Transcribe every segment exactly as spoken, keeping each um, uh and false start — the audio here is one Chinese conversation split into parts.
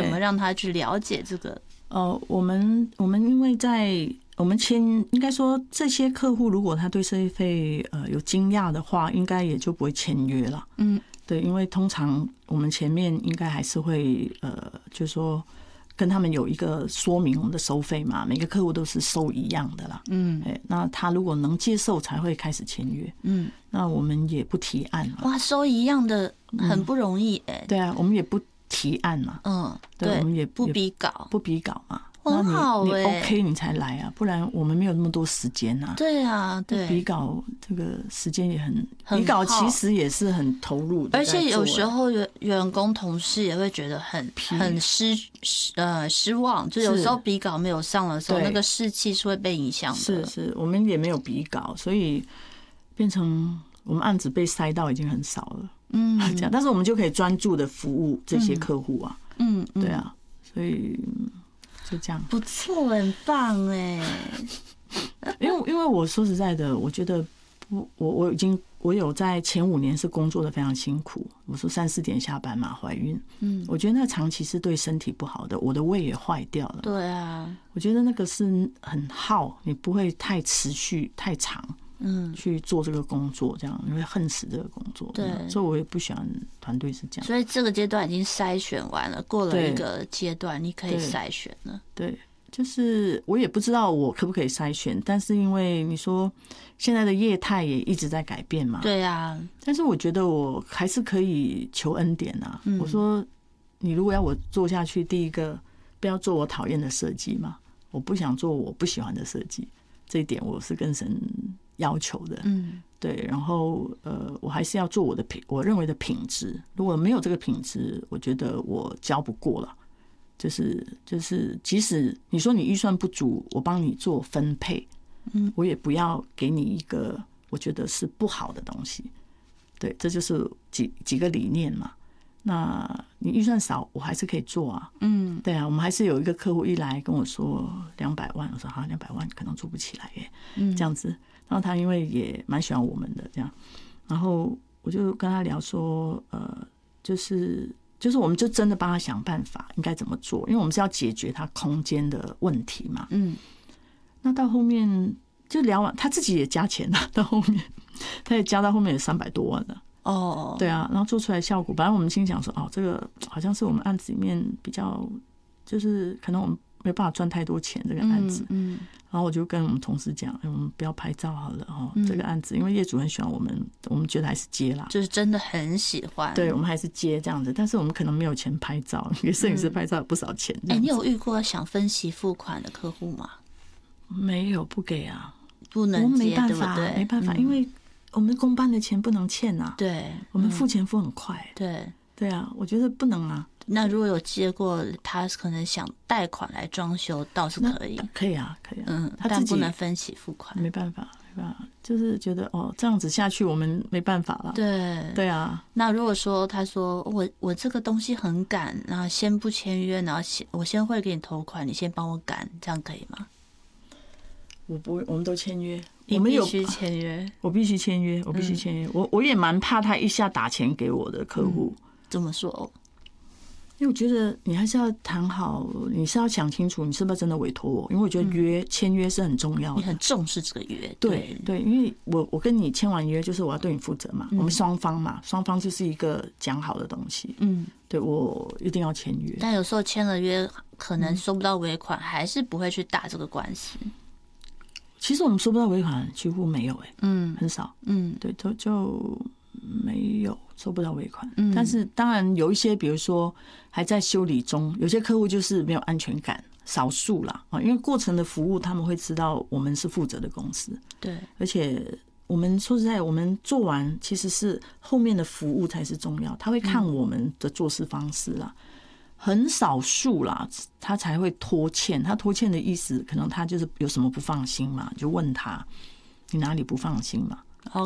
怎么让他去了解这个？ 呃，我们我们因为在我们签，应该说这些客户如果他对设计费呃有惊讶的话，应该也就不会签约了。嗯，对，因为通常我们前面应该还是会呃，就是说跟他们有一个说明我们的收费嘛，每个客户都是收一样的啦。嗯，哎，那他如果能接受才会开始签约。嗯，那我们也不提案了。 哇，收一样的很不容易哎、欸嗯。 对啊，我们也不提案嘛。嗯，对，我们也不比稿， 不比稿嘛。 很好哎、 欸，你 OK 你才来啊，不然我们没有那么多时间啊。 对啊，对， 比稿这个时间也很，比稿其实也是很投入的， 而且有时候员员工同事也会觉得很很失呃失望，就有时候比稿没有上的时候，那个士气是会被影响的。 是是，我们也没有比稿，所以变成我们案子被塞到已经很少了。嗯，这样，但是我们就可以专注的服务这些客户啊。嗯，对啊，所以。就这样， 不错，很棒哎！ 因为因为我说实在的，我觉得不，我我已经我有在前五年是工作的非常辛苦。我说三四点下班嘛，怀孕，嗯，我觉得那长期是对身体不好的，我的胃也坏掉了。 对啊， 我觉得那个是很耗，你不会太持续太长。嗯，去做这个工作，这样你会恨死这个工作。对，所以我也不喜欢团队是这样。 所以这个阶段已经筛选完了，过了一个阶段，你可以筛选了。 对，就是我也不知道我可不可以筛选，但是因为你说现在的业态也一直在改变嘛。 对啊， 但是我觉得我还是可以求恩典啊。嗯、我说，你如果要我做下去，第一个不要做我讨厌的设计嘛，我不想做我不喜欢的设计，这一点我是跟神要求的。嗯，对，然后呃，我还是要做我的品，我认为的品质。如果没有这个品质，我觉得我交不过了。就是就是，即使你说你预算不足，我帮你做分配，嗯，我也不要给你一个我觉得是不好的东西。对，这就是几几个理念嘛。那你预算少，我还是可以做啊。嗯，对啊，我们还是有一个客户一来跟我说两百万，我说好，两百万可能做不起来耶，嗯，这样子。然后他因为也蛮喜欢我们的这样，然后我就跟他聊说，呃，就是就是我们就真的帮他想办法应该怎么做，因为我们是要解决他空间的问题嘛。嗯，那到后面就聊完，他自己也加钱了，到后面他也加到后面有三百多万了。哦，对啊，然后做出来效果，本来我们心想说，哦，这个好像是我们案子里面比较，就是可能我们没办法赚太多钱这个案子。嗯。嗯，然后我就跟我们同事讲，我们不要拍照好了哦，这个案子，因为业主很喜欢我们，我们觉得还是接啦， 就是真的很喜欢。 对，我们还是接这样子，但是我们可能没有钱拍照，给摄影师拍照有不少钱。哎、 欸，你有遇过想分期付款的客户吗？ 没有，不给啊， 不能接， 我们没办法， 对不对？ 没办法，嗯、因为我们公办的钱不能欠啊。 对， 我们付钱付很快。 对， 对啊，我觉得不能啊。 那如果有接过，他可能想贷款来装修，倒是可以， 可以啊，可以啊。 嗯，但不能分期付款， 没办法，没办法，就是觉得哦，这样子下去我们没办法了。 对， 对啊。 那如果说他说我我这个东西很赶，然后先不签约，然后先我先会给你投款，你先帮我赶，这样可以吗？ 我不会，我们都签约， 我们必须签约， 我必须签约，我必须签约。我我也蛮怕他一下打钱给我的客户。 嗯、怎么说？ 因为我觉得你还是要谈好，你是要想清楚你是不是真的委托我，因为我觉得约签约是很重要的， 你很重视这个约。 对对，因为我我跟你签完约，就是我要对你负责嘛，嗯、我们双方嘛，双方就是一个讲好的东西。嗯，对，我一定要签约。 但有时候签了约，可能收不到尾款，嗯、还是不会去打这个官司。 其实我们收不到尾款几乎没有哎、欸，嗯，很少，嗯，对，就就没有收不到尾款。嗯，但是当然有一些，比如说还在修理中，有些客户就是没有安全感，少数啦啊，因为过程的服务他们会知道我们是负责的公司， 对， 而且我们说实在，我们做完其实是后面的服务才是重要，他会看我们的做事方式啦。很少数啦，他才会拖欠。他拖欠的意思，可能他就是有什么不放心嘛，就问他你哪里不放心嘛。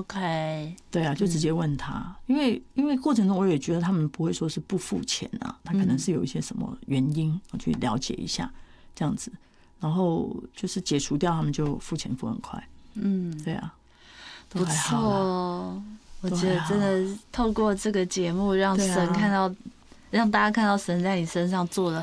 OK， 对啊，就直接问他。嗯、因为因为过程中我也觉得他们不会说是不付钱啊，他可能是有一些什么原因，我去了解一下这样子，然后就是解除掉，他们就付钱付很快。嗯，对啊，都还好啦， 不错。我觉得真的透过这个节目，让神看到。让大家看到神在你身上做了